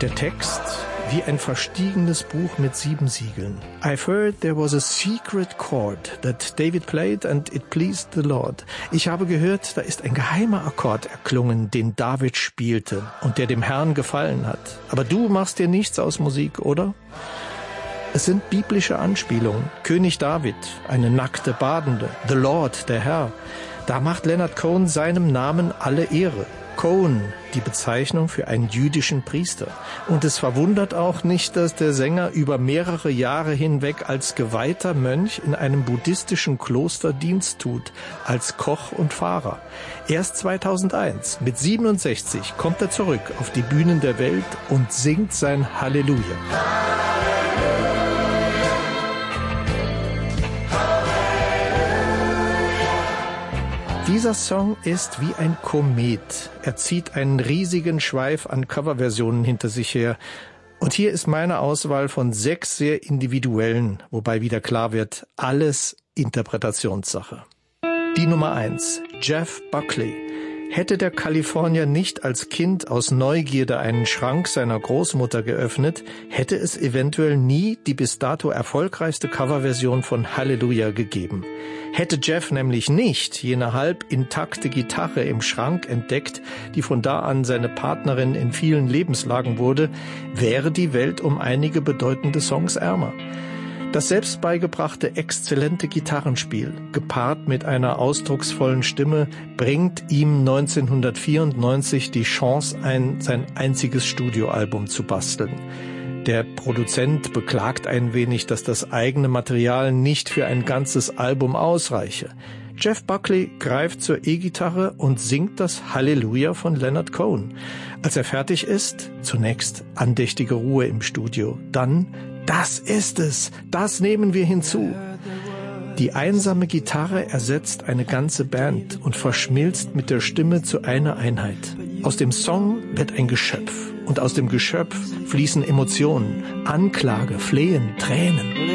Und der Text wie ein verstiegenes Buch mit 7 Siegeln. I've heard there was a secret chord that David played and it pleased the Lord. Ich habe gehört, da ist ein geheimer Akkord erklungen, den David spielte und der dem Herrn gefallen hat. Aber du machst dir nichts aus Musik, oder? Es sind biblische Anspielungen. König David, eine nackte Badende, the Lord, der Herr. Da macht Leonard Cohen seinem Namen alle Ehre. Cohen, die Bezeichnung für einen jüdischen Priester. Und es verwundert auch nicht, dass der Sänger über mehrere Jahre hinweg als geweihter Mönch in einem buddhistischen Kloster Dienst tut, als Koch und Fahrer. Erst 2001, mit 67, kommt er zurück auf die Bühnen der Welt und singt sein Halleluja. Dieser Song ist wie ein Komet. Er zieht einen riesigen Schweif an Coverversionen hinter sich her. Und hier ist meine Auswahl von 6 sehr individuellen, wobei wieder klar wird, alles Interpretationssache. Die Nummer 1, Jeff Buckley. Hätte der Kalifornier nicht als Kind aus Neugierde einen Schrank seiner Großmutter geöffnet, hätte es eventuell nie die bis dato erfolgreichste Coverversion von Halleluja gegeben. Hätte Jeff nämlich nicht jene halb intakte Gitarre im Schrank entdeckt, die von da an seine Partnerin in vielen Lebenslagen wurde, wäre die Welt um einige bedeutende Songs ärmer. Das selbst beigebrachte exzellente Gitarrenspiel, gepaart mit einer ausdrucksvollen Stimme, bringt ihm 1994 die Chance ein, sein einziges Studioalbum zu basteln. Der Produzent beklagt ein wenig, dass das eigene Material nicht für ein ganzes Album ausreiche. Jeff Buckley greift zur E-Gitarre und singt das Halleluja von Leonard Cohen. Als er fertig ist, zunächst andächtige Ruhe im Studio, dann das ist es, das nehmen wir hinzu. Die einsame Gitarre ersetzt eine ganze Band und verschmilzt mit der Stimme zu einer Einheit. Aus dem Song wird ein Geschöpf und aus dem Geschöpf fließen Emotionen, Anklage, Flehen, Tränen.